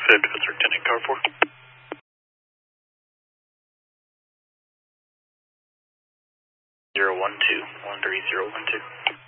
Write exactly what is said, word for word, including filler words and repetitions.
Affirmative, Defense Lieutenant, car four. Zero one two, one three zero one two.